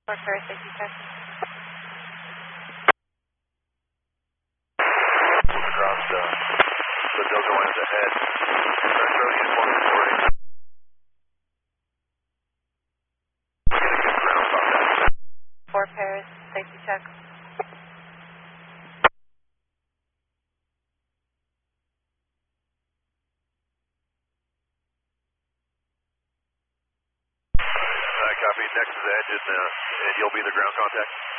4 Paris, safety check. Across the Dogo line ahead. Retro uniform reporting. Ground contact. 4 Paris, safety check. Copy. Next is Edge, and you'll be the ground contact.